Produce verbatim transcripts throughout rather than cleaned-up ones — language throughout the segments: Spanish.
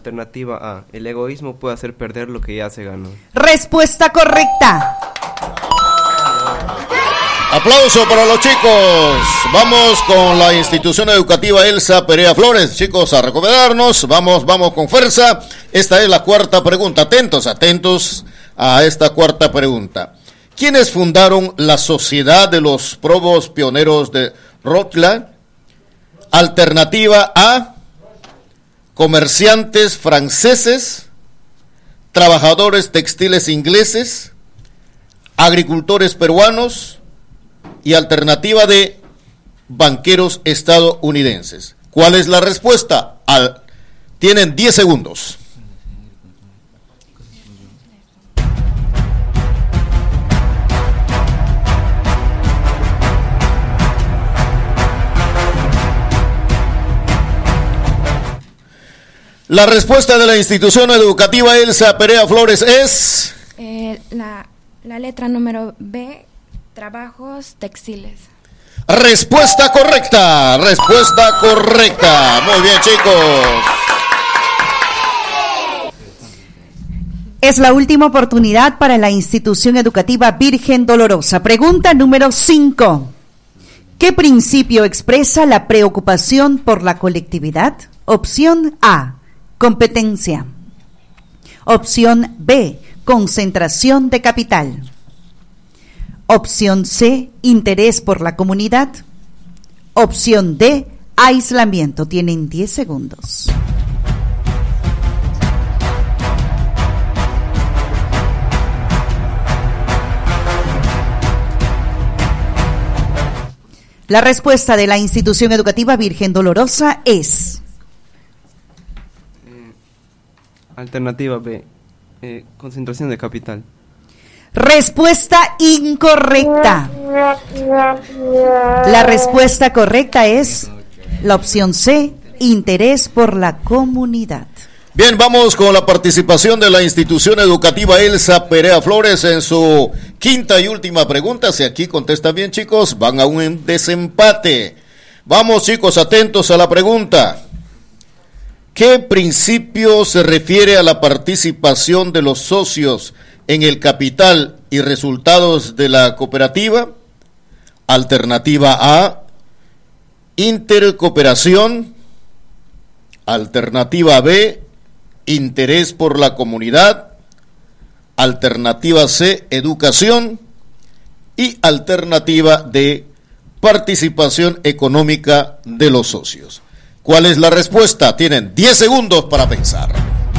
Alternativa A. El egoísmo puede hacer perder lo que ya se ganó. Respuesta correcta. Aplauso para los chicos. Vamos con la institución educativa Elsa Perea Flores. Chicos, a recomendarnos. Vamos, vamos con fuerza. Esta es la cuarta pregunta. Atentos, atentos a esta cuarta pregunta. ¿Quiénes fundaron la Sociedad de los Probos Pioneros de Rocla? Alternativa A. Comerciantes franceses, trabajadores textiles ingleses, agricultores peruanos y alternativa de banqueros estadounidenses. ¿Cuál es la respuesta? Al, tienen diez segundos. La respuesta de la institución educativa Elsa Perea Flores es... Eh, la, la letra número B, trabajos textiles. Respuesta correcta, respuesta correcta. Muy bien, chicos. Es la última oportunidad para la institución educativa Virgen Dolorosa. Pregunta número cinco. ¿Qué principio expresa la preocupación por la colectividad? Opción A. Competencia. Opción B, concentración de capital. Opción C, interés por la comunidad. Opción D, aislamiento. Tienen diez segundos. La respuesta de la institución educativa Virgen Dolorosa es... Alternativa B. Eh, concentración de capital. Respuesta incorrecta. La respuesta correcta es la opción C, interés por la comunidad. Bien, vamos con la participación de la institución educativa Elsa Perea Flores en su quinta y última pregunta. Si aquí contestan bien, chicos, van a un desempate. Vamos, chicos, atentos a la pregunta. ¿Qué principio se refiere a la participación de los socios en el capital y resultados de la cooperativa? Alternativa A, intercooperación. Alternativa B, interés por la comunidad. Alternativa C, educación. Y alternativa D, participación económica de los socios. ¿Cuál es la respuesta? Tienen diez segundos para pensar.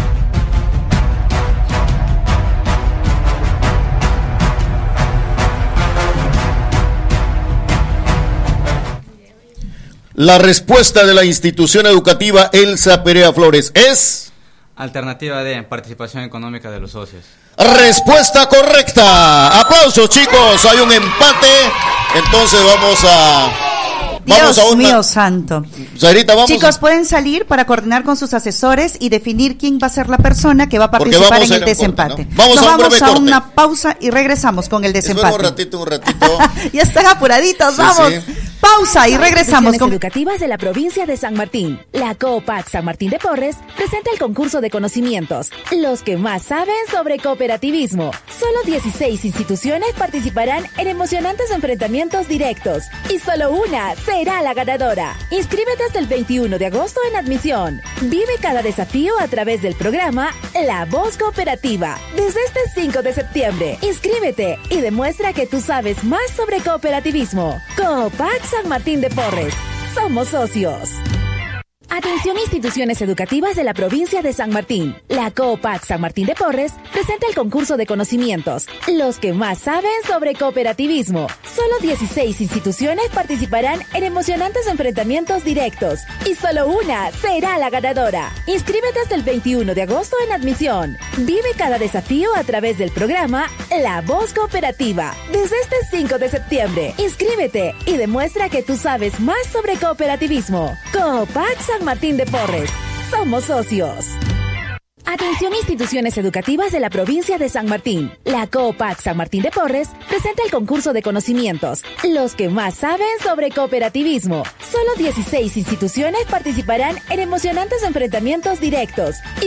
La respuesta de la institución educativa Elsa Perea Flores es... Alternativa D, participación económica de los socios. Respuesta correcta. Aplausos, chicos. Hay un empate. Entonces vamos a... Dios vamos a una... mío santo. Sarita, vamos. Chicos, pueden salir para coordinar con sus asesores y definir quién va a ser la persona que va a participar en el desempate. Corte, ¿no? Vamos Nos a, un vamos breve a corte. una pausa y regresamos con el desempate. Espera un ratito, un ratito. Ya están apuraditos, Sí, vamos. sí. Pausa y regresamos Instituciones con... educativas de la provincia de San Martín. La Coopac San Martín de Porres presenta el concurso de conocimientos. Los que más saben sobre cooperativismo. Solo dieciséis instituciones participarán en emocionantes enfrentamientos directos. Y solo una será la ganadora. Inscríbete hasta el veintiuno de agosto en admisión. Vive cada desafío a través del programa La Voz Cooperativa. Desde este cinco de septiembre. Inscríbete y demuestra que tú sabes más sobre cooperativismo. Coopac San Martín de Porres. Somos socios. Atención instituciones educativas de la provincia de San Martín. La Coopac San Martín de Porres presenta el concurso de conocimientos. Los que más saben sobre cooperativismo. Solo dieciséis instituciones participarán en emocionantes enfrentamientos directos. Y solo una será la ganadora. Inscríbete hasta el veintiuno de agosto en admisión. Vive cada desafío a través del programa La Voz Cooperativa. Desde este cinco de septiembre. Inscríbete y demuestra que tú sabes más sobre cooperativismo. Coopac San Martín de Porres. Somos socios. Atención instituciones educativas de la provincia de San Martín. La Coopac San Martín de Porres presenta el concurso de conocimientos. Los que más saben sobre cooperativismo. Solo dieciséis instituciones participarán en emocionantes enfrentamientos directos.